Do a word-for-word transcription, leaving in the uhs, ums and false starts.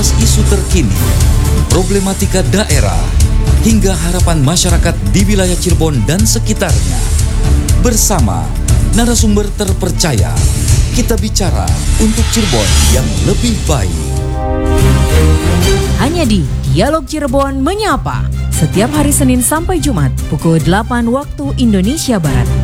mengulas isu terkini, problematika daerah, hingga harapan masyarakat di wilayah Cirebon dan sekitarnya. Bersama narasumber terpercaya, kita bicara untuk Cirebon yang lebih baik. Hanya di Dialog Cirebon Menyapa, setiap hari Senin sampai Jumat pukul delapan waktu Indonesia Barat.